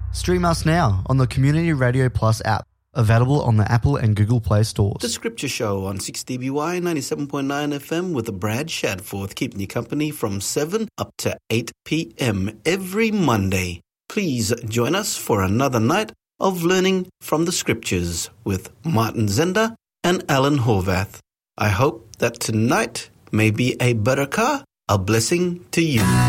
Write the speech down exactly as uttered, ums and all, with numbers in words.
Stream us now on the Community Radio Plus app, available on the Apple and Google Play stores. The Scripture Show on six D B Y ninety-seven point nine F M with Brad Shadforth, keeping you company from seven up to eight p.m. every Monday. Please join us for another night of learning from the Scriptures with Martin Zender and Alan Horvath. I hope that tonight may be a barakah, a blessing to you.